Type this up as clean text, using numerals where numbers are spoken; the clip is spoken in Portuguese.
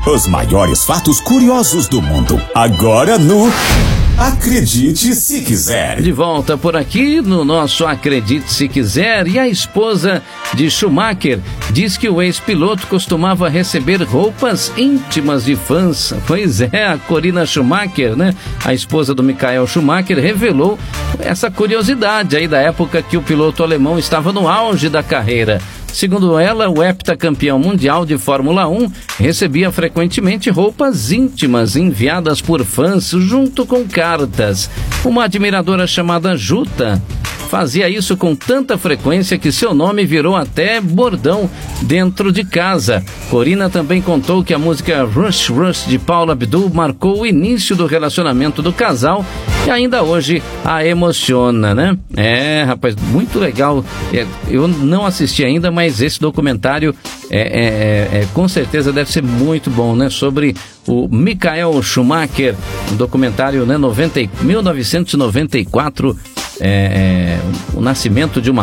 Os maiores fatos curiosos do mundo. Agora no Acredite Se Quiser. De volta por aqui no nosso Acredite Se Quiser. E a esposa de Schumacher diz que o ex-piloto costumava receber roupas íntimas de fãs. Pois é, a Corina Schumacher, né? A esposa do Michael Schumacher revelou essa curiosidade aí da época que o piloto alemão estava no auge da carreira. Segundo ela, o heptacampeão mundial de Fórmula 1 recebia frequentemente roupas íntimas enviadas por fãs junto com cartas. Uma admiradora chamada Juta fazia isso com tanta frequência que seu nome virou até bordão dentro de casa. Corina também contou que a música Rush Rush de Paula Abdul marcou o início do relacionamento do casal e ainda hoje a emociona, né? É, rapaz, muito legal. Eu não assisti ainda, mas esse documentário com certeza deve ser muito bom, né? Sobre o Michael Schumacher, um documentário, né? 1994, o nascimento de uma